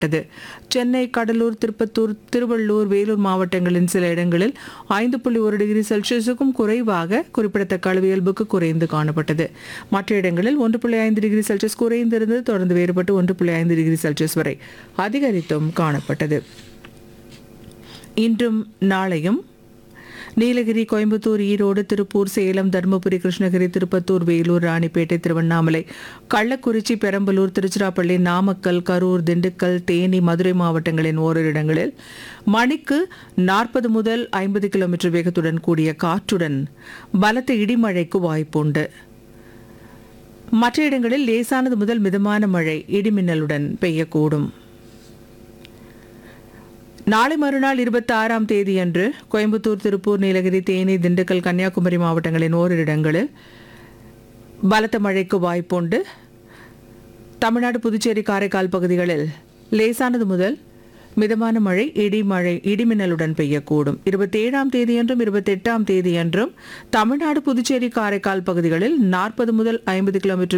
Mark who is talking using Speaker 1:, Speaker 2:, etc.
Speaker 1: சென்னை, கடலூர், திருப்பத்தூர், திருவள்ளூர், வேலூர் மாவட்டங்களின் சில இடங்களில் 5.1 டிகிரி செல்சியஸுக்கும் குறைவாக குறிப்பிடத்தக்க அளவு இயல்புக்கு குறைந்து காணப்பட்டது. மற்ற இடங்களில் 1.5 டிகிரி செல்சியஸ் குறைந்திருந்தது தொடர்ந்து வேறுபட்டு 1.5 டிகிரி செல்சியஸ் வரை அதிகரித்தும் காணப்பட்டது. இன்றும் நாளையும் நீலகிரி, கோயம்புத்தூர், ஈரோடு, திருப்பூர், சேலம், தருமபுரி, கிருஷ்ணகிரி, திருப்பத்தூர், வேலூர், ராணிப்பேட்டை, திருவண்ணாமலை, கள்ளக்குறிச்சி, பெரம்பலூர், திருச்சிராப்பள்ளி, நாமக்கல், கரூர், திண்டுக்கல், தேனி, மதுரை மாவட்டங்களின் ஓரிரு இடங்களில் மணிக்கு 40 முதல் 50 கிலோமீட்டர் வேகத்துடன் கூடிய காற்றுடன் பலத்த இடிமழைக்கு வாய்ப்புண்டு. மற்ற இடங்களில் லேசானது முதல் மிதமான மழை இடிமின்னலுடன் பெய்யக்கூடும். நாளை மறுநாள் 26ஆம் தேதியன்று கோயம்புத்தூர், திருப்பூர், நீலகிரி, தேனி, திண்டுக்கல், கன்னியாகுமரி மாவட்டங்களின் ஓரிரு இடங்களில் பலத்த மழைக்கு வாய்ப்புண்டு. தமிழ்நாடு, புதுச்சேரி, காரைக்கால் பகுதிகளில் லேசானது முதல் மிதமான மழை இடிமின்னலுடன் பெய்யக்கூடும். 27ஆம் தேதியன்றும் 28ஆம் தேதியன்றும் தமிழ்நாடு, புதுச்சேரி, காரைக்கால் பகுதிகளில் 40 முதல் 50 கிலோமீட்டர்